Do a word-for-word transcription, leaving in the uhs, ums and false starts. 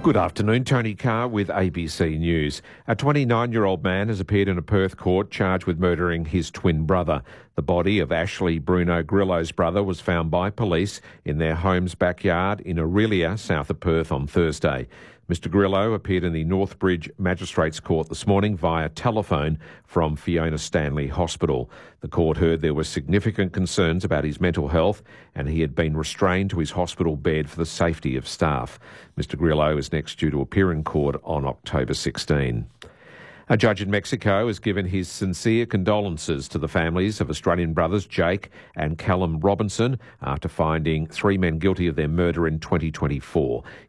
Good afternoon, Tony Carr with A B C News. A twenty-nine-year-old man has appeared in a Perth court charged with murdering his twin brother. The body of Ashley Bruno Grillo's brother was found by police in their home's backyard in Aurelia, south of Perth, on Thursday. Mister Grillo appeared in the Northbridge Magistrates Court this morning via telephone from Fiona Stanley Hospital. The court heard there were significant concerns about his mental health and he had been restrained to his hospital bed for the safety of staff. Mister Grillo is next due to appear in court on October sixteenth. A judge in Mexico has given his sincere condolences to the families of Australian brothers Jake and Callum Robinson after finding three men guilty of their murder in twenty twenty-four.